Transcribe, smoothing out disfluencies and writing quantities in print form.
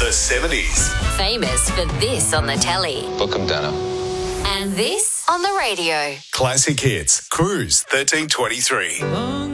The 70s. Famous for this on the telly Book 'em, Dana. and this on the radio. Classic hits. Cruise 1323.